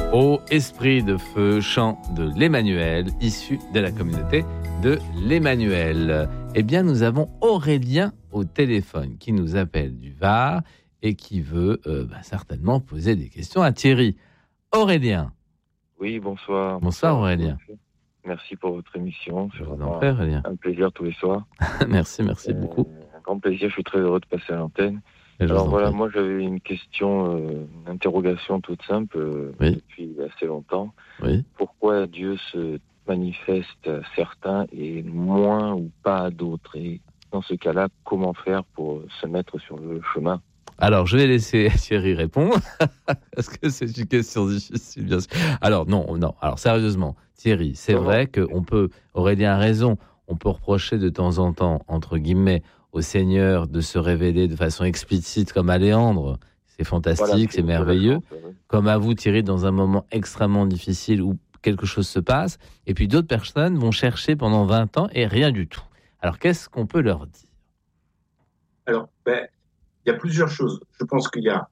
Ô esprit de feu, chant de l'Emmanuel, issu de la communauté de l'Emmanuel. Eh bien, nous avons Aurélien au téléphone qui nous appelle du Var et qui veut certainement poser des questions à Thierry. Aurélien. Oui, bonsoir. Bonsoir Aurélien. Merci pour votre émission. Je vous en prie, Aurélien. Un plaisir tous les soirs. merci beaucoup. Un grand plaisir, je suis très heureux de passer à l'antenne. Alors voilà, moi j'avais une question, une interrogation toute simple depuis assez longtemps. Oui. Pourquoi Dieu se manifeste à certains et moins ou pas à d'autres? Et dans ce cas-là, comment faire pour se mettre sur le chemin? Alors, je vais laisser Thierry répondre, parce que c'est une question difficile, bien sûr. Alors, non. Alors, sérieusement, Thierry, c'est vrai qu'on peut, Aurélien a raison, on peut reprocher de temps en temps, entre guillemets, au Seigneur de se révéler de façon explicite comme à Léandre. C'est fantastique, c'est merveilleux. Comme à vous, Thierry, dans un moment extrêmement difficile où quelque chose se passe. Et puis d'autres personnes vont chercher pendant 20 ans et rien du tout. Alors, qu'est-ce qu'on peut leur dire? Alors, il y a plusieurs choses. Je pense qu'il y a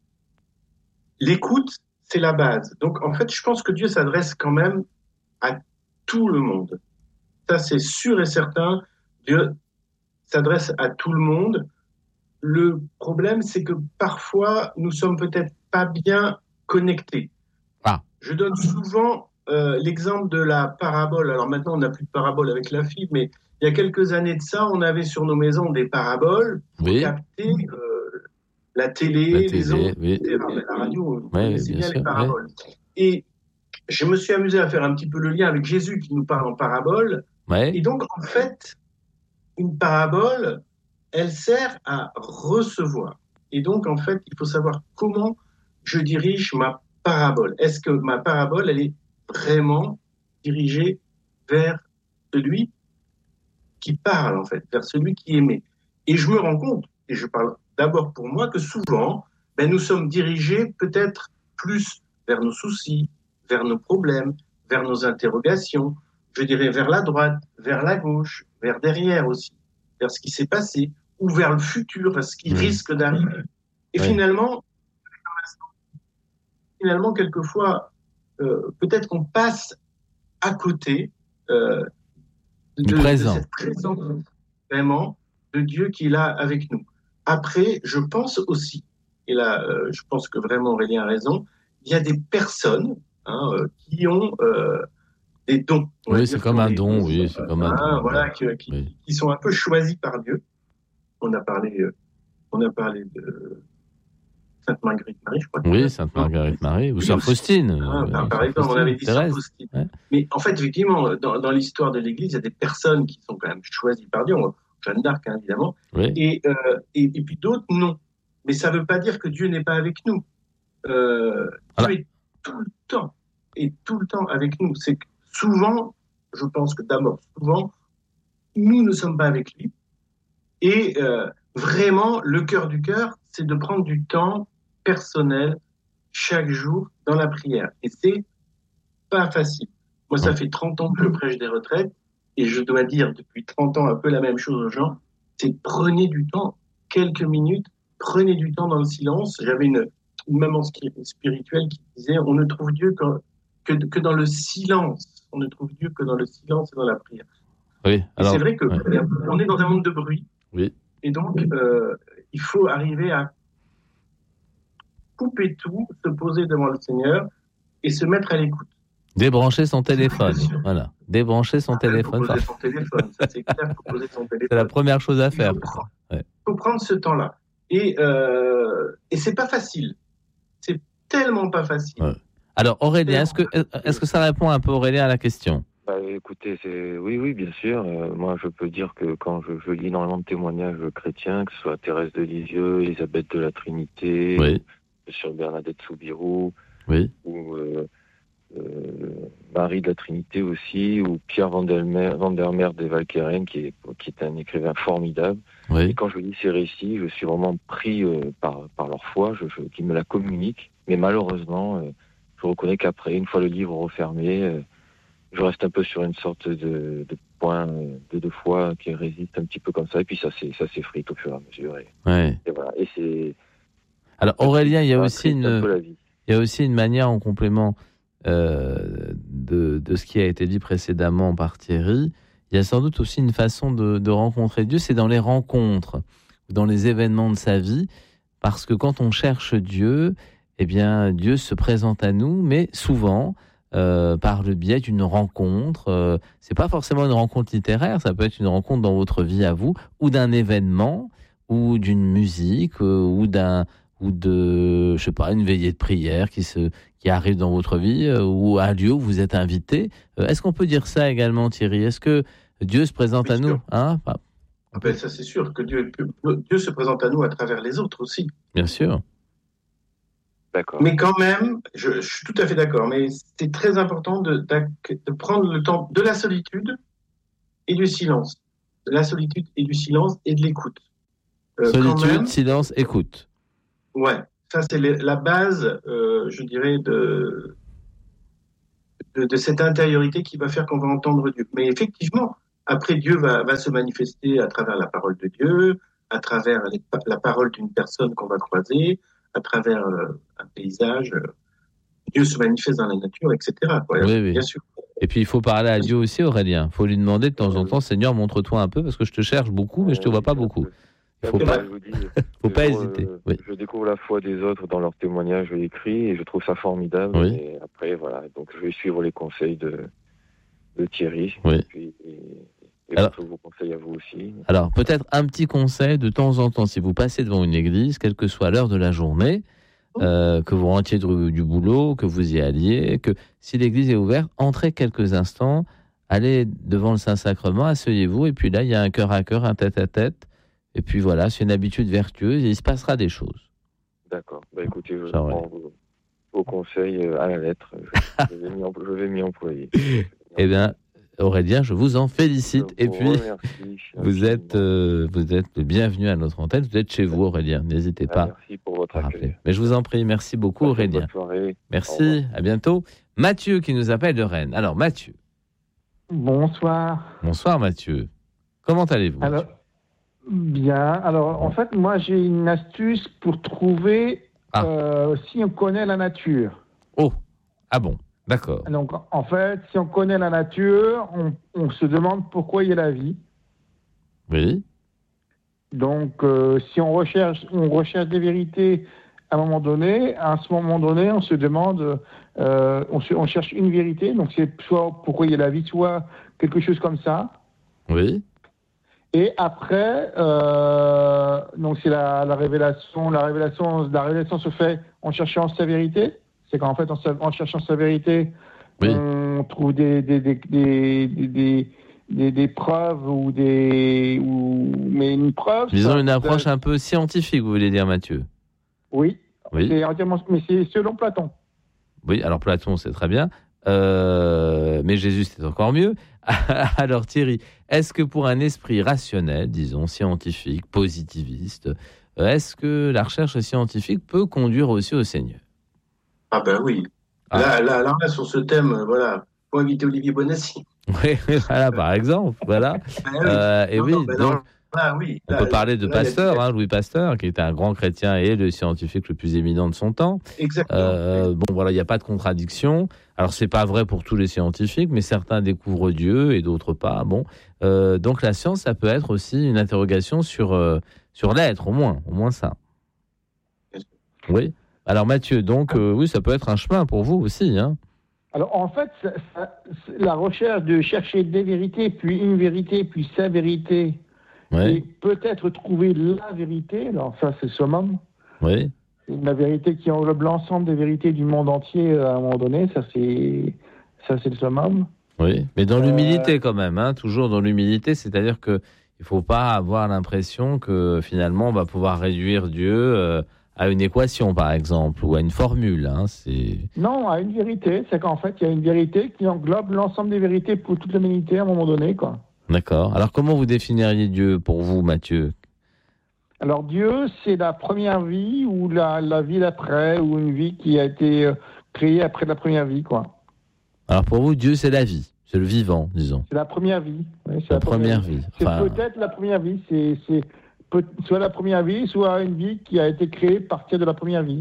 l'écoute, c'est la base. Donc, en fait, je pense que Dieu s'adresse quand même à tout le monde. Ça, c'est sûr et certain. Dieu s'adresse à tout le monde. Le problème, c'est que parfois, nous sommes peut-être pas bien connectés. Je donne souvent l'exemple de la parabole. Alors maintenant, on n'a plus de parabole avec la fibre, mais il y a quelques années de ça, on avait sur nos maisons des paraboles pour capter la télé, les ondes, la radio, on connaissait bien les paraboles. Et je me suis amusé à faire un petit peu le lien avec Jésus qui nous parle en parabole. Et donc, en fait, une parabole, elle sert à recevoir. Et donc, en fait, il faut savoir comment je dirige ma parabole. Est-ce que ma parabole, elle est vraiment dirigée vers celui qui parle, en fait, vers celui qui aimait? Et je me rends compte, et je parle d'abord pour moi, que souvent, nous sommes dirigés peut-être plus vers nos soucis, vers nos problèmes, vers nos interrogations, je dirais vers la droite, vers la gauche, vers derrière aussi, vers ce qui s'est passé, ou vers le futur, vers ce qui risque d'arriver. Et finalement, quelquefois, peut-être qu'on passe à côté de cette présence vraiment de Dieu qui est là avec nous. Après, je pense aussi, et là, je pense que vraiment Aurélien a raison, il y a des personnes qui ont des dons. Oui, c'est comme un don, c'est comme un don. Voilà, qui sont un peu choisis par Dieu. On a parlé de Sainte Marguerite Marie, je crois. Oui, Sainte Marguerite Marie, ou Sœur Faustine. Par exemple, on avait dit Sœur Faustine. Ouais. Mais en fait, effectivement, dans l'histoire de l'Église, il y a des personnes qui sont quand même choisies par Dieu. Jeanne d'Arc, évidemment. Oui. Et puis d'autres, non. Mais ça ne veut pas dire que Dieu n'est pas avec nous. Dieu est tout le temps avec nous. C'est que souvent, je pense que d'abord, souvent, nous ne sommes pas avec lui. Et vraiment, le cœur du cœur, c'est de prendre du temps personnel chaque jour dans la prière. Et c'est pas facile. Moi, ça fait 30 ans que je prêche des retraites et je dois dire depuis 30 ans un peu la même chose aux gens. C'est prenez du temps, quelques minutes, prenez du temps dans le silence. J'avais une maman spirituelle qui disait on ne trouve Dieu que dans le silence. On ne trouve Dieu que dans le silence et dans la prière. Oui, alors, et c'est vrai que on est dans un monde de bruit. Oui. Et donc, il faut arriver à couper tout, se poser devant le Seigneur et se mettre à l'écoute. Débrancher son téléphone. Voilà. Débrancher son téléphone. Poser son téléphone. Ça, c'est clair, faut poser son téléphone. C'est la première chose à faire. Il faut prendre ce temps-là. Et c'est pas facile. C'est tellement pas facile. Ouais. Alors, Aurélien, est-ce que ça répond un peu, Aurélien, à la question? Écoutez, oui, bien sûr. Moi, je peux dire que quand je lis énormément de témoignages chrétiens, que ce soit Thérèse de Lisieux, Elisabeth de la Trinité, sur Bernadette Soubirous, ou Marie de la Trinité aussi, ou Pierre van der Meer de Valkeren, qui est un écrivain formidable. Et quand je lis ces récits, je suis vraiment pris par leur foi, qui me la communiquent. Mais malheureusement, je reconnais qu'après, une fois le livre refermé, je reste un peu sur une sorte de point de foi qui résiste un petit peu comme ça, et puis ça s'effrite au fur et à mesure. Et voilà. Et c'est. Alors Aurélien, il y a aussi il y a aussi une manière en complément de ce qui a été dit précédemment par Thierry. Il y a sans doute aussi une façon de rencontrer Dieu, c'est dans les rencontres, dans les événements de sa vie, parce que quand on cherche Dieu, eh bien, Dieu se présente à nous, mais souvent par le biais d'une rencontre. C'est pas forcément une rencontre littéraire, ça peut être une rencontre dans votre vie à vous, ou d'un événement, ou d'une musique, ou de, je sais pas, une veillée de prière qui arrive dans votre vie, ou un lieu où vous êtes invité. Est-ce qu'on peut dire ça également, Thierry? Est-ce que Dieu se présente à nous, hein? Ça, c'est sûr que Dieu se présente à nous à travers les autres aussi. Bien sûr. D'accord. Mais quand même, je suis tout à fait d'accord, mais c'est très important de prendre le temps de la solitude et du silence. De la solitude et du silence et de l'écoute. Solitude, silence, écoute. Ouais, ça c'est la base, je dirais, de cette intériorité qui va faire qu'on va entendre Dieu. Mais effectivement, après Dieu va se manifester à travers la parole de Dieu, à travers la parole d'une personne qu'on va croiser, à travers un paysage. Dieu se manifeste dans la nature, etc. Oui. Bien sûr. Et puis il faut parler à Dieu aussi, Aurélien. Il faut lui demander de temps en temps, Seigneur, montre-toi un peu, parce que je te cherche beaucoup, mais je te vois pas beaucoup. Il faut pas hésiter. Oui. Je découvre la foi des autres dans leurs témoignages écrits et je trouve ça formidable. Oui. Et après, voilà, donc je vais suivre les conseils de Thierry. Oui. Et alors, vos conseils à vous aussi. Alors, peut-être un petit conseil de temps en temps, si vous passez devant une église, quelle que soit l'heure de la journée, que vous rentriez du boulot, que vous y alliez, que si l'église est ouverte, entrez quelques instants, allez devant le Saint-Sacrement, asseyez-vous, et puis là, il y a un cœur à cœur, un tête-à-tête, et puis voilà, c'est une habitude vertueuse, et il se passera des choses. D'accord. Écoutez, je prends vos conseils à la lettre. Je vais m'y employer. Eh bien, Aurélien, je vous en félicite. Et puis, vous êtes le bienvenu à notre antenne. Vous êtes chez vous, Aurélien. N'hésitez pas. Merci pour votre accueil. Mais je vous en prie, merci beaucoup, Aurélien. Bonne soirée. Merci, à bientôt. Mathieu qui nous appelle de Rennes. Alors, Mathieu. Bonsoir. Bonsoir, Mathieu. Comment allez-vous, Mathieu? Bien. Alors, en fait, moi, j'ai une astuce pour trouver si on connaît la nature. Oh, ah bon. D'accord. Donc, en fait, si on connaît la nature, on se demande pourquoi il y a la vie. Oui. Donc, si on recherche des vérités à ce moment donné, on se demande, on cherche une vérité. Donc, c'est soit pourquoi il y a la vie, soit quelque chose comme ça. Oui. Et après, donc c'est la révélation. La révélation se fait en cherchant sa vérité. C'est qu'en fait, en cherchant sa vérité, oui, on trouve des preuves mais une preuve. Disons une approche un peu scientifique, vous voulez dire, Mathieu? Oui. C'est entièrement, mais c'est selon Platon. Oui, alors Platon, c'est très bien. Mais Jésus, c'est encore mieux. Alors Thierry, est-ce que pour un esprit rationnel, disons scientifique, positiviste, est-ce que la recherche scientifique peut conduire aussi au Seigneur? Ah ben oui. Là, sur ce thème, voilà, faut inviter Olivier Bonassi. Oui, voilà, par exemple, voilà. On peut parler de Pasteur, Louis Pasteur, qui était un grand chrétien et le scientifique le plus éminent de son temps. Exactement. Bon, voilà, il n'y a pas de contradiction. Alors, c'est pas vrai pour tous les scientifiques, mais certains découvrent Dieu et d'autres pas. Bon, donc la science, ça peut être aussi une interrogation sur l'être, au moins ça. Oui. Alors Mathieu, donc oui, ça peut être un chemin pour vous aussi, hein. Alors en fait, la recherche de chercher des vérités, puis une vérité, puis sa vérité, oui, et peut-être trouver la vérité. Alors ça, c'est le summum. Oui. La vérité qui englobe l'ensemble des vérités du monde entier à un moment donné, ça c'est le summum. Oui, mais dans l'humilité quand même, hein, toujours dans l'humilité, c'est-à-dire que il faut pas avoir l'impression que finalement on va pouvoir réduire Dieu à une équation, par exemple, ou à une formule. Hein, Non, à une vérité. C'est qu'en fait, il y a une vérité qui englobe l'ensemble des vérités pour toute l'humanité à un moment donné, quoi. D'accord. Alors, comment vous définiriez Dieu pour vous, Mathieu? Alors, Dieu, c'est la première vie ou la vie d'après, ou une vie qui a été créée après la première vie, quoi. Alors, pour vous, Dieu, c'est la vie. C'est le vivant, disons. C'est la première vie. Oui, c'est la première vie. Enfin... C'est peut-être la première vie. C'est soit la première vie, soit une vie qui a été créée à partir de la première vie.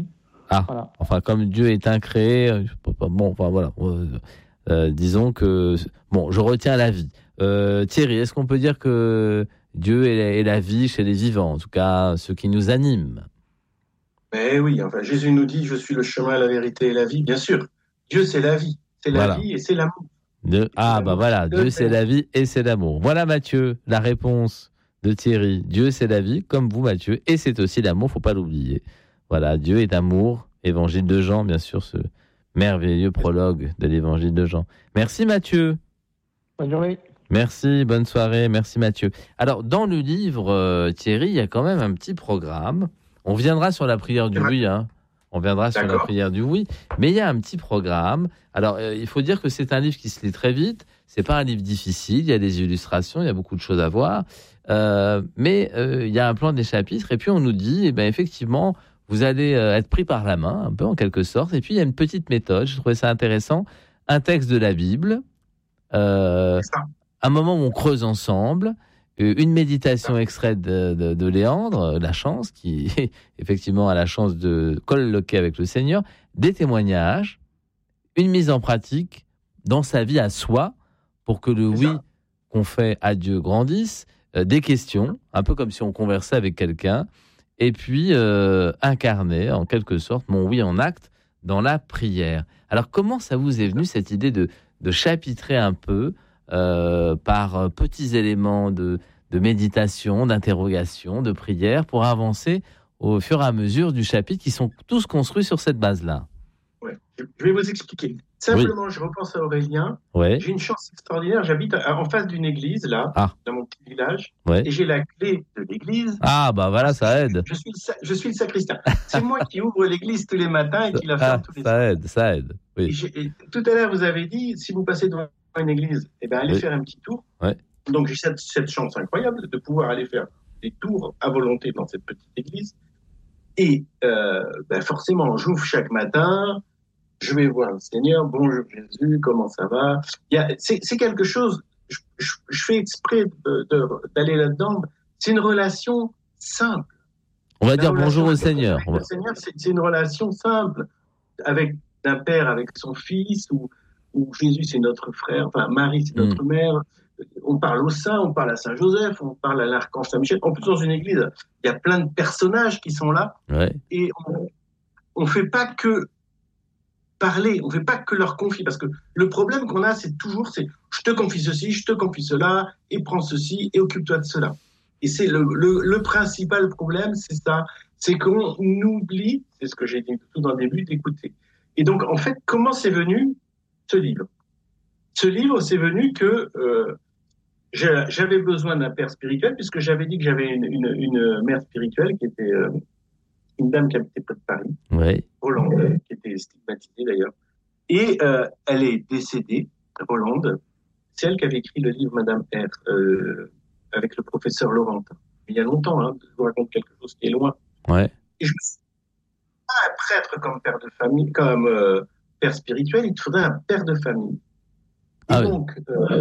Ah, voilà. Enfin, comme Dieu est incréé, bon, enfin voilà. Disons que bon, je retiens la vie. Thierry, est-ce qu'on peut dire que Dieu est la vie chez les vivants, en tout cas ceux qui nous animent? Mais oui, enfin Jésus nous dit, je suis le chemin, la vérité et la vie. Bien sûr, Dieu c'est la vie, vie et c'est l'amour. Dieu c'est la vie et c'est l'amour. Voilà Mathieu, la réponse de Thierry. Dieu c'est la vie, comme vous Mathieu, et c'est aussi l'amour, faut pas l'oublier. Voilà, Dieu est amour. Évangile de Jean, bien sûr, ce merveilleux prologue de l'évangile de Jean. Merci Mathieu. Bonne journée. Merci, bonne soirée, merci Mathieu. Alors, dans le livre, Thierry, il y a quand même un petit programme. On viendra sur la prière du oui, hein. On viendra sur la prière du oui, mais il y a un petit programme. Alors, il faut dire que c'est un livre qui se lit très vite. C'est pas un livre difficile. Il y a des illustrations, il y a beaucoup de choses à voir. Mais il y a un plan des chapitres. Et puis, on nous dit, effectivement, vous allez être pris par la main, un peu en quelque sorte. Et puis, il y a une petite méthode. Je trouvais ça intéressant. Un texte de la Bible. Un moment où on creuse ensemble. Une méditation extraite de Léandre, la chance, qui effectivement a la chance de colloquer avec le Seigneur, des témoignages, une mise en pratique dans sa vie à soi, pour que le oui qu'on fait à Dieu grandisse, des questions, un peu comme si on conversait avec quelqu'un, et puis incarner en quelque sorte mon oui en acte dans la prière. Alors comment ça vous est venu cette idée de chapitrer un peu par petits éléments de méditation, d'interrogation, de prière, pour avancer au fur et à mesure du chapitre, qui sont tous construits sur cette base-là? Ouais. Je vais vous expliquer. Simplement, je repense à Aurélien. Ouais. J'ai une chance extraordinaire. J'habite en face d'une église, là, dans mon petit village, et j'ai la clé de l'église. Ah, bah voilà, ça aide. Je suis le sacristain. C'est moi qui ouvre l'église tous les matins et qui la ferme tous les soirs. Ça aide. Oui. Et tout à l'heure, vous avez dit, si vous passez devant une église, allez faire un petit tour. Ouais. Donc, j'ai cette chance incroyable de pouvoir aller faire des tours à volonté dans cette petite église. Et forcément, j'ouvre chaque matin, je vais voir le Seigneur, bonjour Jésus, comment ça va? C'est quelque chose, je fais exprès d'aller là-dedans, c'est une relation simple. On va dire bonjour au Seigneur. Le Seigneur, c'est une relation simple, avec d'un père avec son fils, ou Jésus c'est notre frère, enfin Marie c'est notre mère. On parle au saint, on parle à Saint Joseph, on parle à l'archange Saint Michel. En plus, dans une église, il y a plein de personnages qui sont là. Ouais. Et on fait pas que parler, on fait pas que leur confier. Parce que le problème qu'on a, c'est je te confie ceci, je te confie cela, et prends ceci, et occupe-toi de cela. Et c'est le principal problème, c'est ça. C'est qu'on oublie, c'est ce que j'ai dit tout dans le début, d'écouter. Et donc, en fait, comment c'est venu ce livre? Ce livre, c'est venu que j'avais besoin d'un père spirituel, puisque j'avais dit que j'avais une mère spirituelle qui était une dame qui habitait près de Paris, Rolande, qui était stigmatisée d'ailleurs. Et elle est décédée, Rolande. C'est elle qui avait écrit le livre Madame R, avec le professeur Laurentin. Il y a longtemps, je vous raconte quelque chose qui est loin. Ouais. Et je me suis dit, pas un prêtre comme père de famille, comme père spirituel, il te faudrait un père de famille. Et donc,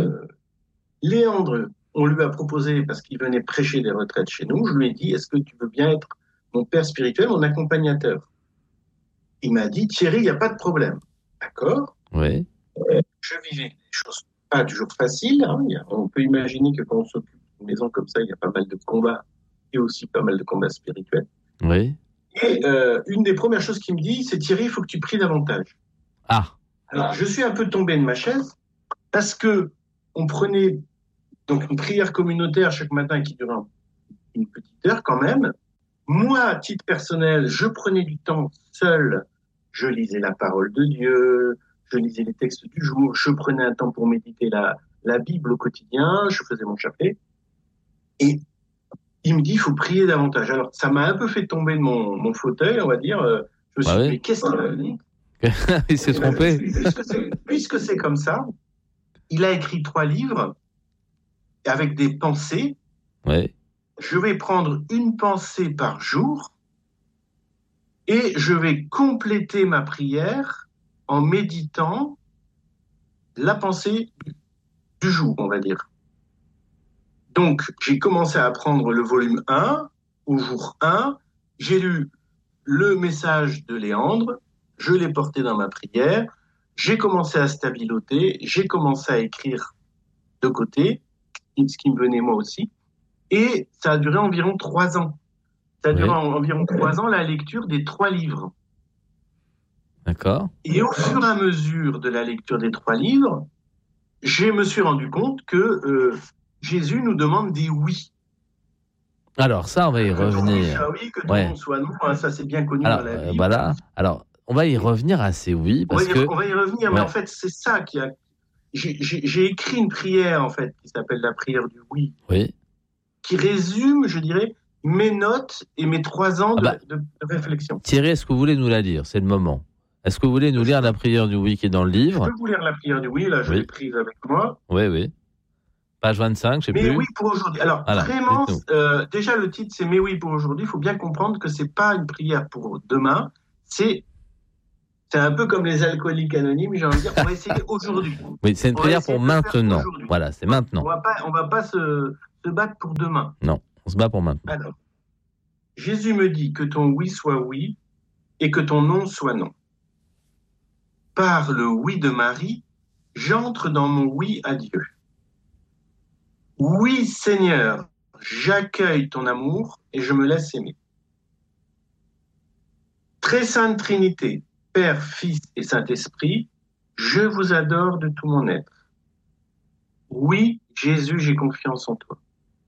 Léandre, on lui a proposé, parce qu'il venait prêcher des retraites chez nous, je lui ai dit, est-ce que tu veux bien être mon père spirituel, mon accompagnateur? Il m'a dit, Thierry, il n'y a pas de problème. D'accord. Oui. Je vivais des choses pas toujours faciles. On peut imaginer que quand on s'occupe d'une maison comme ça, il y a pas mal de combats et aussi pas mal de combats spirituels. Oui. Et une des premières choses qu'il me dit, c'est Thierry, il faut que tu pries davantage. Ah. Alors, je suis un peu tombé de ma chaise parce que on prenait donc une prière communautaire chaque matin qui durait une petite heure quand même. Moi, à titre personnel, je prenais du temps seul. Je lisais la parole de Dieu, je lisais les textes du jour, je prenais un temps pour méditer la Bible au quotidien, je faisais mon chapelet. Et il me dit, il faut prier davantage. Alors, ça m'a un peu fait tomber de mon fauteuil, on va dire. Je me suis dit, mais qu'est-ce qu'il a dit? Il s'est trompé. Puisque c'est comme ça, il a écrit 3 livres avec des pensées. Ouais. Je vais prendre une pensée par jour et je vais compléter ma prière en méditant la pensée du jour, on va dire. Donc, j'ai commencé à prendre le volume 1 au jour 1. J'ai lu le message de Léandre, je l'ai porté dans ma prière, j'ai commencé à stabiloter, j'ai commencé à écrire de côté, ce qui me venait moi aussi, et ça a duré environ 3 ans. Ça a duré environ 3 ans la lecture des 3 livres. D'accord. Et au fur et à mesure de la lecture des 3 livres, je me suis rendu compte que Jésus nous demande des oui. Alors ça, on va y revenir. Oui, que ton nom soit non, ça c'est bien connu dans la Bible. Voilà. Alors, on va y revenir à ces oui, parce on va y revenir, mais en fait, c'est ça qui a... J'ai écrit une prière, en fait, qui s'appelle la prière du oui. Oui. Qui résume, je dirais, mes notes et mes 3 ans de réflexion. Thierry, est-ce que vous voulez nous la lire? C'est le moment. Est-ce que vous voulez nous lire la prière du oui qui est dans le livre? Je peux vous lire la prière du oui, là, je l'ai prise avec moi. Oui. Page 25, je sais plus. Mais oui pour aujourd'hui. Alors, vraiment, déjà, le titre, c'est Mais oui pour aujourd'hui. Il faut bien comprendre que c'est pas une prière pour demain. C'est un peu comme les alcooliques anonymes, j'ai envie de dire. On va essayer aujourd'hui. Oui, c'est une prière pour maintenant. Voilà, c'est maintenant. On va pas se battre pour demain. Non, on se bat pour maintenant. Alors, Jésus me dit que ton oui soit oui et que ton non soit non. Par le oui de Marie, j'entre dans mon oui à Dieu. Oui, Seigneur, j'accueille ton amour et je me laisse aimer. Très sainte Trinité, Père, Fils et Saint-Esprit, je vous adore de tout mon être. Oui, Jésus, j'ai confiance en toi.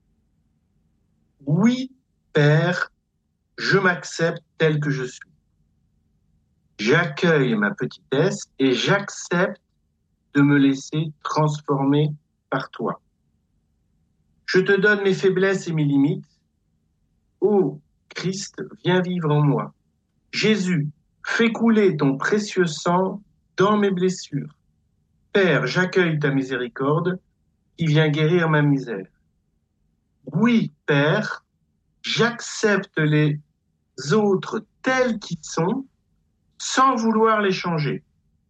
Oui, Père, je m'accepte tel que je suis. J'accueille ma petitesse et j'accepte de me laisser transformer par toi. Je te donne mes faiblesses et mes limites. Ô Christ, viens vivre en moi. Jésus, fais couler ton précieux sang dans mes blessures. Père, j'accueille ta miséricorde qui vient guérir ma misère. Oui, Père, j'accepte les autres tels qu'ils sont sans vouloir les changer.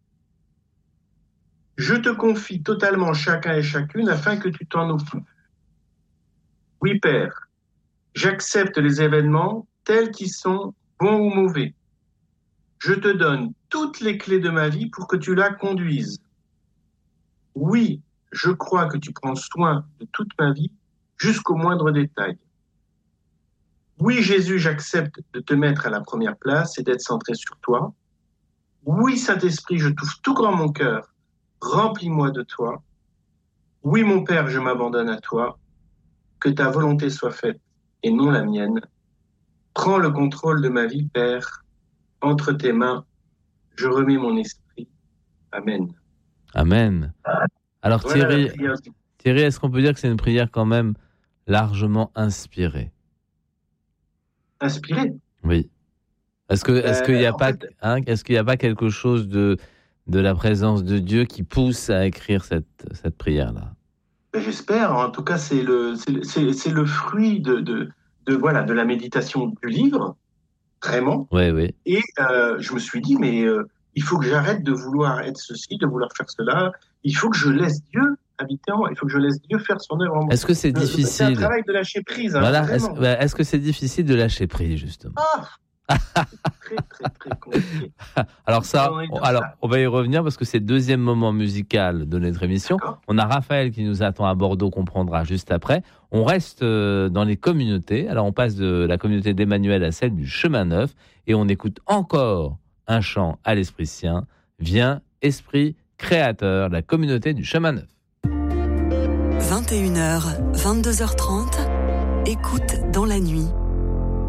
Je te confie totalement chacun et chacune afin que tu t'en occupes. Oui, Père, j'accepte les événements tels qu'ils sont, bons ou mauvais. Je te donne toutes les clés de ma vie pour que tu la conduises. Oui, je crois que tu prends soin de toute ma vie jusqu'au moindre détail. Oui, Jésus, j'accepte de te mettre à la première place et d'être centré sur toi. Oui, Saint-Esprit, je t'ouvre tout grand mon cœur. Remplis-moi de toi. Oui, mon Père, je m'abandonne à toi. Que ta volonté soit faite et non la mienne. Prends le contrôle de ma vie, Père. Entre tes mains, je remets mon esprit. Amen. Amen. Alors voilà, Thierry, est-ce qu'on peut dire que c'est une prière quand même largement inspirée? Inspirée? Oui. Est-ce qu'il n'y a pas, est-ce qu'il n'y a pas quelque chose de la présence de Dieu qui pousse à écrire cette prière-là? J'espère. En tout cas, c'est le fruit de la méditation du livre, vraiment. Oui. Et je me suis dit, mais il faut que j'arrête de vouloir être ceci, de vouloir faire cela. Il faut que je laisse Dieu habiter en moi. Il faut que je laisse Dieu faire son œuvre en moi. Est-ce que c'est difficile? C'est un travail de lâcher prise. Voilà. Est-ce que c'est difficile de lâcher prise, justement? Très, très, très compliqué. Alors on va y revenir parce que c'est le deuxième moment musical de notre émission. D'accord. On a Raphaël qui nous attend à Bordeaux, qu'on prendra juste après. On reste dans les communautés. Alors on passe de la communauté d'Emmanuel à celle du Chemin Neuf et on écoute encore un chant à l'Esprit Saint. Viens, Esprit Créateur, la communauté du Chemin Neuf. 21h, 22h30, écoute dans la nuit.